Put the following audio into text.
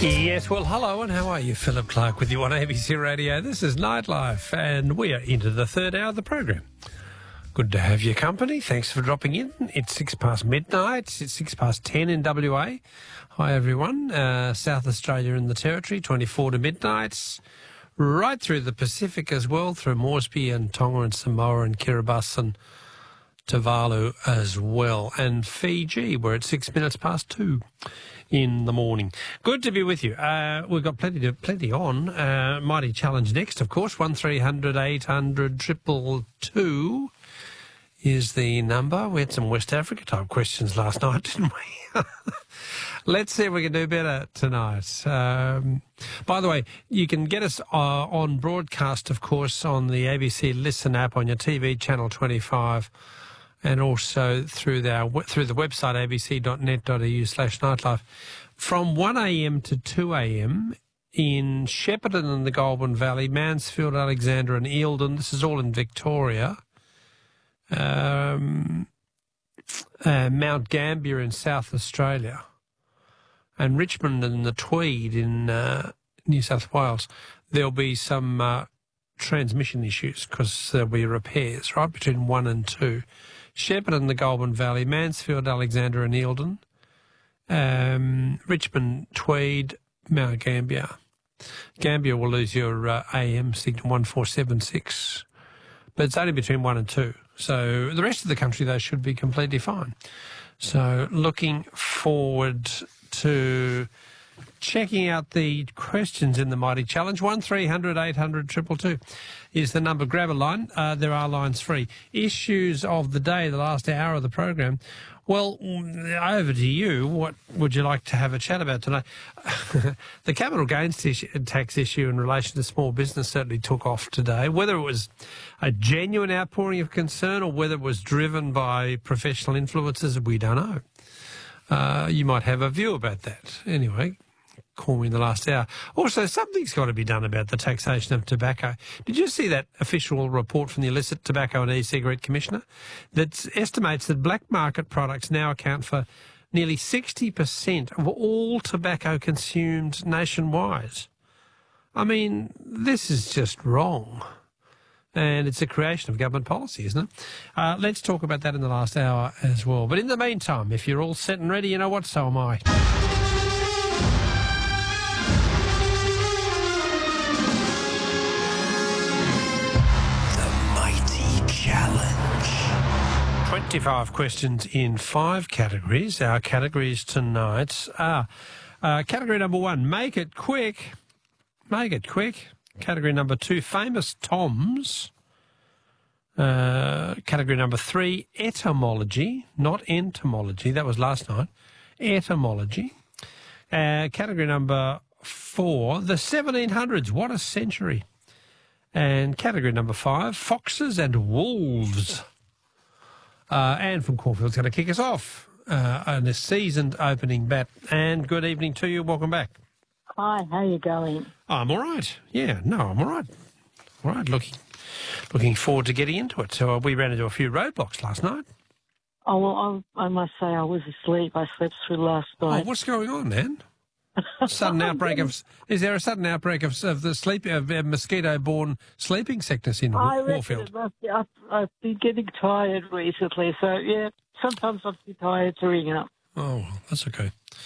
Yes, well, hello, and how are you? Philip Clark with you on ABC Radio. This is Nightlife, and we are into the third hour of the program. Good to have your company. Thanks for dropping in. It's 6 past midnight. It's 6 past 10 in WA. Hi, everyone. South Australia and the Territory, 24 to midnight. Right through the Pacific as well, through Moresby and Tonga and Samoa and Kiribati and Tuvalu as well. And Fiji, we're at 6 minutes past 2 in the morning. Good to be with you. We've got plenty on. Mighty Challenge next, of course. 1300 800 222 is the number. We had some West Africa type questions last night, didn't we? Let's see if we can do better tonight. By the way, you can get us on broadcast, of course, on the ABC Listen app on your TV, Channel 25, and also through the website abc.net.au/nightlife from 1 a.m. to 2 a.m. in Shepparton and the Goulburn Valley, Mansfield, Alexandra and Eildon. This is all in Victoria. Mount Gambier in South Australia, and Richmond and the Tweed in New South Wales. There'll be some transmission issues because there'll be repairs, right, between 1 and 2. Shepparton and the Goulburn Valley, Mansfield, Alexandra and Eildon, Richmond, Tweed, Mount Gambier. Gambier will lose your AM signal 1476, but it's only between 1 and 2. So the rest of the country, though, should be completely fine. So looking forward to checking out the questions in the Mighty Challenge. 1300 800 222 is the number. Grab a line. There are lines free. Issues of the day, the last hour of the program. Well, over to you. What would you like to have a chat about tonight? The capital gains tax issue in relation to small business certainly took off today. Whether it was a genuine outpouring of concern or whether it was driven by professional influences, we don't know. You might have a view about that. Anyway, call me in the last hour. Also, something's got to be done about the taxation of tobacco. Did you see that official report from the Illicit Tobacco and E-Cigarette Commissioner that estimates that black market products now account for nearly 60% of all tobacco consumed nationwide? I mean, this is just wrong. And it's a creation of government policy, isn't it? Let's talk about that in the last hour as well. But in the meantime, if you're all set and ready, you know what, so am I. Challenge. 25 questions in 5 categories. Our categories tonight are category number 1, make it quick. Make it quick. Category number 2, famous Toms. Category number 3, etymology, not entomology. That was last night. Etymology. Category number 4, the 1700s. What a century. And category number 5, foxes and wolves. Anne from Caulfield's going to kick us off on a seasoned opening bat. Anne, good evening to you. Welcome back. Hi, how are you going? I'm all right. Yeah, no, I'm all right. All right, looking forward to getting into it. So we ran into a few roadblocks last night. Oh, well, I must say I was asleep. I slept through last night. Oh, what's going on, man? Sudden outbreak of... Is there a sudden outbreak of the mosquito-borne sleeping sickness in Caulfield? I've been getting tired recently, so, yeah, sometimes I'm too tired to ring up. Oh, well, that's okay.